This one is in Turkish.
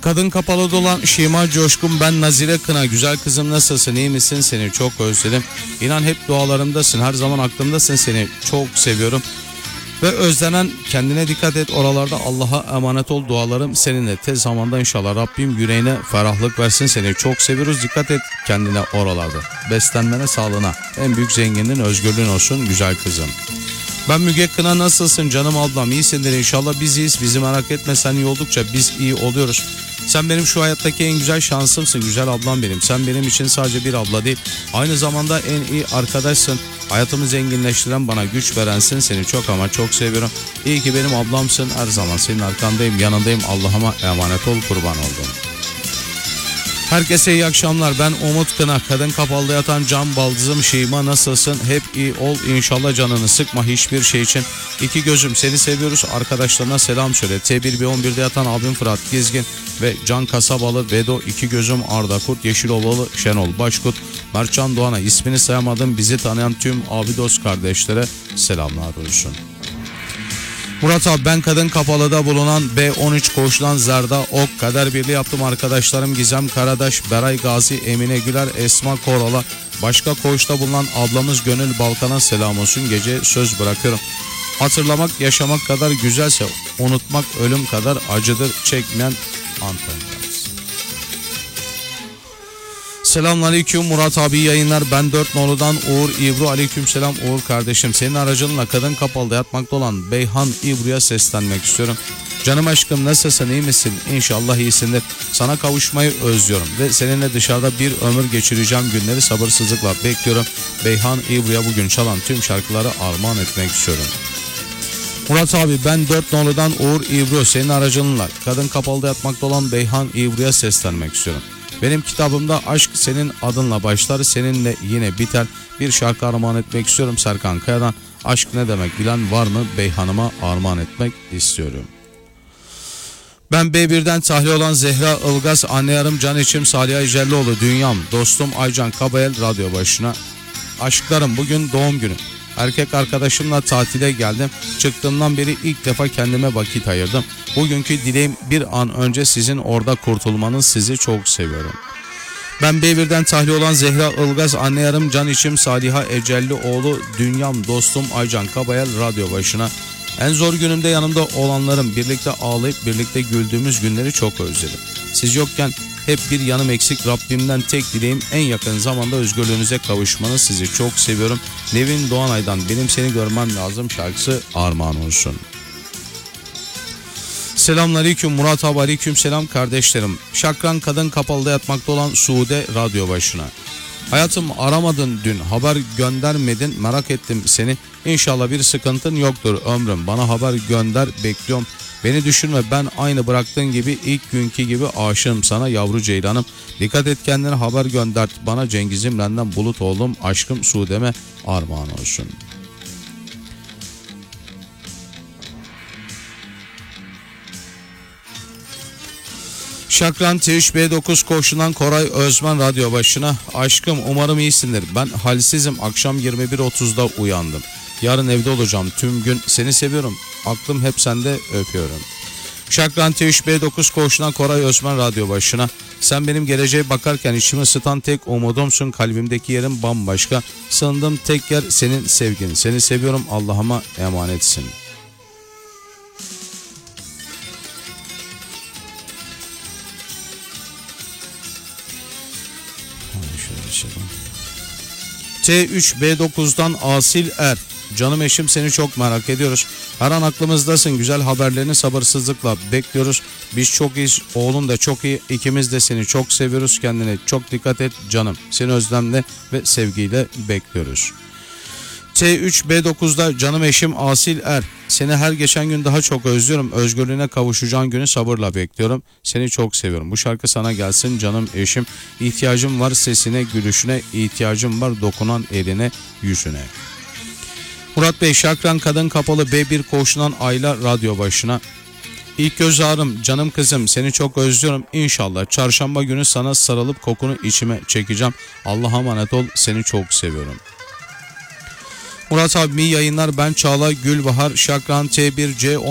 Kadın kapalı dolan Şima Coşkun, ben Nazire Kına. Güzel kızım, nasılsın, iyi misin, seni çok özledim. İnan hep dualarımdasın, her zaman aklımdasın, seni çok seviyorum. Ve özlenen, kendine dikkat et, oralarda Allah'a emanet ol, dualarım seninle. Tez zamanda inşallah Rabbim yüreğine ferahlık versin, seni çok seviyoruz. Dikkat et kendine oralarda, beslenmene, sağlığına. En büyük zenginliğin özgürlüğün olsun güzel kızım. Ben Müge Kına, nasılsın canım ablam, iyisindir inşallah. Biz iyiyiz, bizi merak etme, sen iyi oldukça biz iyi oluyoruz. Sen benim şu hayattaki en güzel şansımsın güzel ablam benim. Sen benim için sadece bir abla değil, aynı zamanda en iyi arkadaşsın. Hayatımı zenginleştiren, bana güç verensin, seni çok ama çok seviyorum. İyi ki benim ablamsın, her zaman senin arkandayım, yanındayım. Allah'ıma emanet ol, kurban oldum. Herkese iyi akşamlar, ben Umut Kına. Kadın kapalıda yatan can baldızım Şima, nasılsın? Hep iyi ol inşallah, canını sıkma hiçbir şey için. İki gözüm, seni seviyoruz, arkadaşlarına selam söyle. T1B11'de yatan abim Fırat Gezgin ve Can Kasabalı, Vedo, iki gözüm, Arda Kurt, Yeşilovalı, Şenol Başkut, Mertcan Doğan'a, ismini sayamadım, bizi tanıyan tüm abi dost kardeşlere selamlar olsun. Murat abi, ben kadın kapalıda bulunan B13 koğuştan Zerda Ok Kader Birliği yaptım. Arkadaşlarım Gizem Karadaş, Beray Gazi, Emine Güler, Esma Korala, başka koğuşta bulunan ablamız Gönül Balkan'a selam olsun. Gece söz bırakıyorum. Hatırlamak yaşamak kadar güzelse, unutmak ölüm kadar acıdır. Çekmeyen Antalya. Selamünaleyküm Murat abi, yayınlar. Ben 4 Nolu'dan Uğur İbru. Aleykümselam Uğur kardeşim. Senin aracınla kadın kapalıda yatmakta olan Beyhan İbru'ya seslenmek istiyorum. Canım aşkım, nasılsın, iyi misin? İnşallah iyisindir. Sana kavuşmayı özlüyorum ve seninle dışarıda bir ömür geçireceğim günleri sabırsızlıkla bekliyorum. Beyhan İbru'ya bugün çalan tüm şarkıları armağan etmek istiyorum. Murat abi, ben 4 Nolu'dan Uğur İbru. Senin aracınla kadın kapalıda yatmakta olan Beyhan İbru'ya seslenmek istiyorum. Benim kitabımda aşk senin adınla başlar, seninle yine biter. Bir şarkı armağan etmek istiyorum Serkan Kaya'dan. Aşk ne demek bilen var mı? Beyhan'ıma armağan etmek istiyorum. Ben B1'den tahliye olan Zehra Ilgaz, anne yarım can içim Salih Aycelioğlu, dünyam, dostum Aycan Kabayel radyo başına. Aşklarım, bugün doğum günü. Erkek arkadaşımla tatile geldim. Çıktığımdan beri ilk defa kendime vakit ayırdım. Bugünkü dileğim bir an önce sizin orada kurtulmanız. Sizi çok seviyorum. Ben B1'den tahliye olan Zehra Ilgaz, anne yarım can içim Saliha Ecellioğlu, dünyam, dostum Aycan Kabayel radyo başına. En zor günümde yanımda olanlarım, birlikte ağlayıp birlikte güldüğümüz günleri çok özledim. Siz yokken hep bir yanım eksik. Rabbimden tek dileğim en yakın zamanda özgürlüğünüze kavuşmanız. Sizi çok seviyorum. Nevin Doğanay'dan Benim Seni Görmem Lazım şarkısı armağan olsun. Selamünaleyküm Murat abi, aleykümselam kardeşlerim. Şakran kadın kapalıda yatmakta olan Sude radyo başına. Hayatım, aramadın dün, haber göndermedin, merak ettim seni. İnşallah bir sıkıntın yoktur ömrüm, bana haber gönder, bekliyorum. Beni düşünme, ben aynı bıraktığın gibi ilk günkü gibi aşığım sana yavru ceylanım. Dikkat et kendine, haber gönder bana. Cengiz İmren'den Bulut oğlum, aşkım Sude'me armağan olsun. Şakran T3B9 koşulan Koray Özmen radyo başına. Aşkım, umarım iyisindir. Ben halsizim, akşam 21.30'da uyandım. Yarın evde olacağım tüm gün, seni seviyorum. Aklım hep sende, öpüyorum. Şakran T3B9 koşulan Koray Özmen radyo başına. Sen benim geleceğe bakarken içimi ısıtan tek umudumsun. Kalbimdeki yerim bambaşka. Sığındığım tek yer senin sevgin. Seni seviyorum, Allah'ıma emanetsin. T3B9'dan Asil Er. Canım eşim, seni çok merak ediyoruz. Her an aklımızdasın. Güzel haberlerini sabırsızlıkla bekliyoruz. Biz çok iyiyiz. Oğlun da çok iyi. İkimiz de seni çok seviyoruz. Kendine çok dikkat et canım. Seni özlemle ve sevgiyle bekliyoruz. T3B9'da canım eşim Asil Er. Seni her geçen gün daha çok özlüyorum. Özgürlüğüne kavuşacağın günü sabırla bekliyorum. Seni çok seviyorum. Bu şarkı sana gelsin canım eşim. İhtiyacım var sesine, gülüşüne. İhtiyacım var dokunan eline, yüzüne. Murat Bey, Şakran kadın kapalı B1 koğuşundan Ayla radyo başına. İlk göz ağrım, canım kızım, seni çok özlüyorum. İnşallah çarşamba günü sana sarılıp kokunu içime çekeceğim. Allah'a emanet ol, seni çok seviyorum. Murat abi, iyi yayınlar. Ben Çağla Gülbahar, Şakran T1C